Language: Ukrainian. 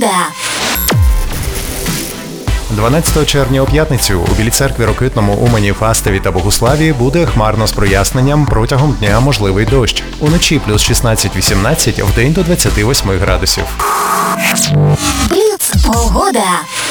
Погода. 12 червня у п'ятницю у Білій Церкві, Рокитному, Умані, Фастові та Богуславі буде хмарно з проясненням, протягом дня можливий дощ. Уночі плюс 16-18, вдень до 28 градусів. Бліц. Погода.